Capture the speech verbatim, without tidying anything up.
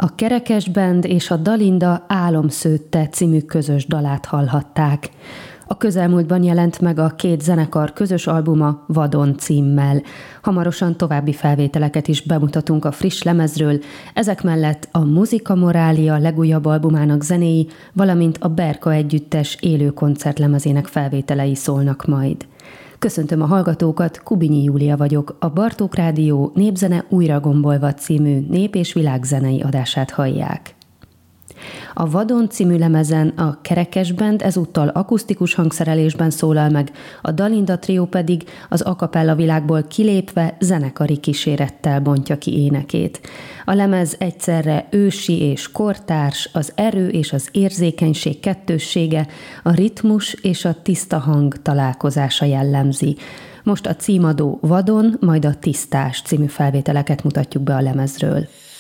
A Kerekes Band és a Dalinda Álomszőtte című közös dalát hallhatták. A közelmúltban jelent meg a két zenekar közös albuma Vadon címmel. Hamarosan további felvételeket is bemutatunk a friss lemezről, ezek mellett a Muzika Morália legújabb albumának zenéi, valamint a Berka együttes élő koncertlemezének felvételei szólnak majd. Köszöntöm a hallgatókat, Kubinyi Júlia vagyok, a Bartók Rádió Népzene újra gombolva című nép- és világzenei adását hallják. A Vadon című lemezen a Kerekes Band ezúttal akusztikus hangszerelésben szólal meg, a Dalinda trió pedig az a cappella világból kilépve zenekari kísérettel bontja ki énekét. A lemez egyszerre ősi és kortárs, az erő és az érzékenység kettőssége, a ritmus és a tiszta hang találkozása jellemzi. Most a címadó Vadon, majd a Tisztás című felvételeket mutatjuk be a lemezről.